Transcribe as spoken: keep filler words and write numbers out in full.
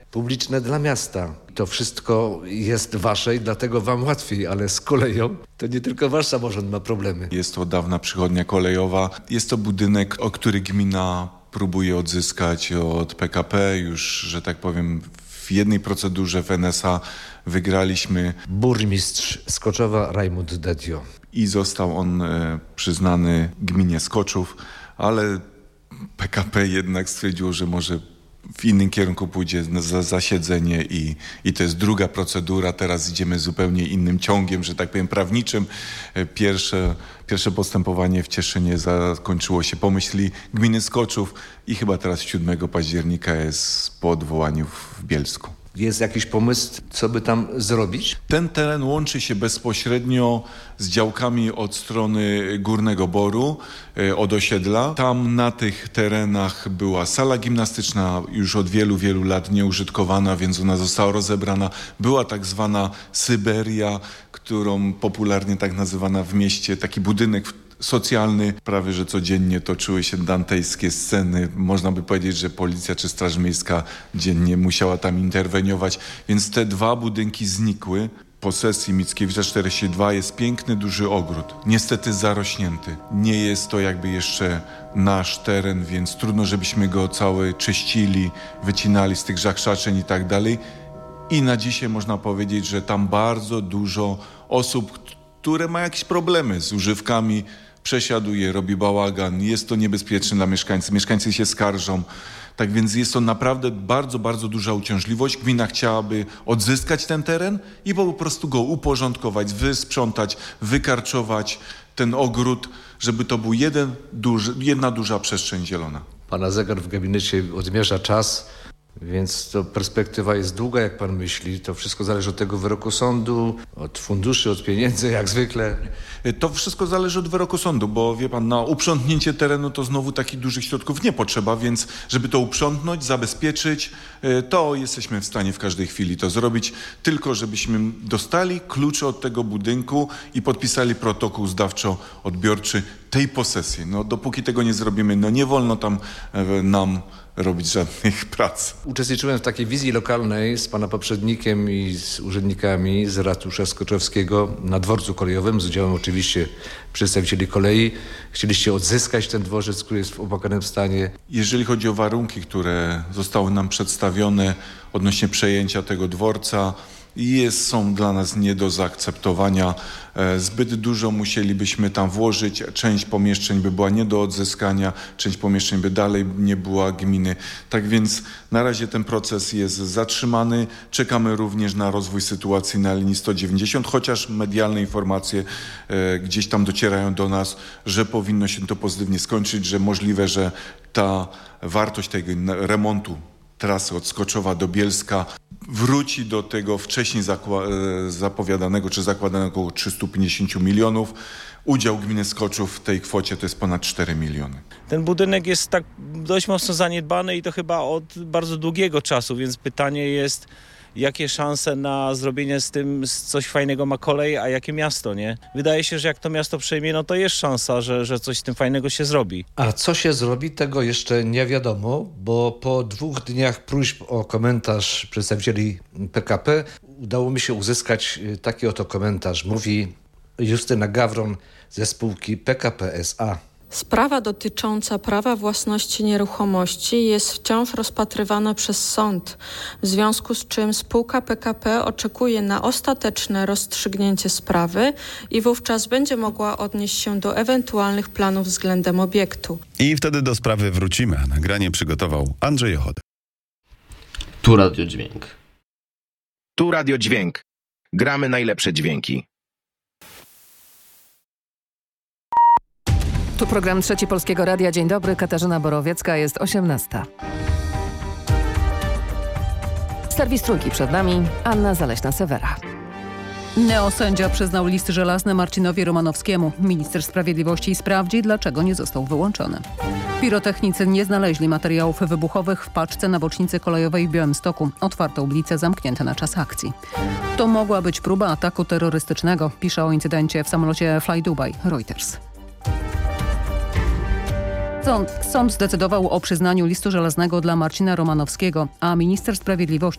publiczne dla miasta. To wszystko jest wasze i dlatego wam łatwiej, ale z koleją to nie tylko wasz samorząd ma problemy. Jest to dawna przychodnia kolejowa. Jest to budynek, o który gmina próbuje odzyskać od P K P. Już, że tak powiem, w jednej procedurze w N S A wygraliśmy. Burmistrz Skoczowa Rajmund Dedio. I został on e, przyznany gminie Skoczów, ale P K P jednak stwierdziło, że może w innym kierunku pójdzie za zasiedzenie i, i to jest druga procedura. Teraz idziemy zupełnie innym ciągiem, że tak powiem, prawniczym. Pierwsze, pierwsze postępowanie w Cieszynie zakończyło się po myśli gminy Skoczów i chyba teraz siódmego października jest po odwołaniu w Bielsku. Jest jakiś pomysł, co by tam zrobić? Ten teren łączy się bezpośrednio z działkami od strony Górnego Boru, od osiedla. Tam na tych terenach była sala gimnastyczna już od wielu, wielu lat nieużytkowana, więc ona została rozebrana. Była tak zwana Syberia, którą popularnie tak nazywana w mieście, taki budynek socjalny. Prawie że codziennie toczyły się dantejskie sceny. Można by powiedzieć, że policja czy Straż Miejska dziennie musiała tam interweniować. Więc te dwa budynki znikły. Po sesji Mickiewicza czterdzieści dwa jest piękny, duży ogród. Niestety zarośnięty. Nie jest to jakby jeszcze nasz teren, więc trudno, żebyśmy go cały czyścili, wycinali z tych żakrzaczeń i tak dalej. I na dzisiaj można powiedzieć, że tam bardzo dużo osób, które ma jakieś problemy z używkami, przesiaduje, robi bałagan, jest to niebezpieczne dla mieszkańców, mieszkańcy się skarżą. Tak więc jest to naprawdę bardzo, bardzo duża uciążliwość. Gmina chciałaby odzyskać ten teren i po prostu go uporządkować, wysprzątać, wykarczować ten ogród, żeby to był jeden duży, jedna duża przestrzeń zielona. Pana zegar w gabinecie odmierza czas, więc to perspektywa jest długa, jak pan myśli. To wszystko zależy od tego wyroku sądu, od funduszy, od pieniędzy, jak zwykle. To wszystko zależy od wyroku sądu, bo wie pan, na uprzątnięcie terenu to znowu takich dużych środków nie potrzeba, więc żeby to uprzątnąć, zabezpieczyć, to jesteśmy w stanie w każdej chwili to zrobić, tylko żebyśmy dostali klucze od tego budynku i podpisali protokół zdawczo-odbiorczy tej posesji. No dopóki tego nie zrobimy, no nie wolno tam nam robić żadnych prac. Uczestniczyłem w takiej wizji lokalnej z pana poprzednikiem i z urzędnikami z ratusza skoczowskiego na dworcu kolejowym, z udziałem oczywiście przedstawicieli kolei. Chcieliście odzyskać ten dworzec, który jest w opłakanym stanie. Jeżeli chodzi o warunki, które zostały nam przedstawione odnośnie przejęcia tego dworca, jest, są dla nas nie do zaakceptowania. Zbyt dużo musielibyśmy tam włożyć. Część pomieszczeń by była nie do odzyskania, część pomieszczeń by dalej nie była gminy. Tak więc na razie ten proces jest zatrzymany. Czekamy również na rozwój sytuacji na linii sto dziewięćdziesiąt, chociaż medialne informacje e, gdzieś tam docierają do nas, że powinno się to pozytywnie skończyć, że możliwe, że ta wartość tego remontu trasy od Skoczowa do Bielska wróci do tego wcześniej zapowiadanego czy zakładanego około trzysta pięćdziesiąt milionów. Udział gminy Skoczów w tej kwocie to jest ponad cztery miliony. Ten budynek jest tak dość mocno zaniedbany i to chyba od bardzo długiego czasu, więc pytanie jest, jakie szanse na zrobienie z tym coś fajnego ma kolej, a jakie miasto, nie? Wydaje się, że jak to miasto przejmie, no to jest szansa, że, że coś z tym fajnego się zrobi. A co się zrobi, tego jeszcze nie wiadomo, bo po dwóch dniach próśb o komentarz przedstawicieli P K P udało mi się uzyskać taki oto komentarz. Mówi Justyna Gawron ze spółki P K P S A. Sprawa dotycząca prawa własności nieruchomości jest wciąż rozpatrywana przez sąd, w związku z czym spółka P K P oczekuje na ostateczne rozstrzygnięcie sprawy i wówczas będzie mogła odnieść się do ewentualnych planów względem obiektu. I wtedy do sprawy wrócimy. A nagranie przygotował Andrzej Ochota. Tu Radio Dźwięk. Tu Radio Dźwięk. Gramy najlepsze dźwięki. Tu program Trzeci Polskiego Radia. Dzień dobry, Katarzyna Borowiecka, jest osiemnasta. Serwis Trójki przed nami, Anna Zaleśna-Sewera. Neosędzia przyznał list żelazny Marcinowi Romanowskiemu. Minister Sprawiedliwości sprawdzi, dlaczego nie został wyłączony. Pirotechnicy nie znaleźli materiałów wybuchowych w paczce na bocznicy kolejowej w Białymstoku. Otwarto ulice zamknięte na czas akcji. To mogła być próba ataku terrorystycznego, pisze o incydencie w samolocie Fly Dubai Reuters. Sąd, sąd zdecydował o przyznaniu listu żelaznego dla Marcina Romanowskiego, a minister sprawiedliwości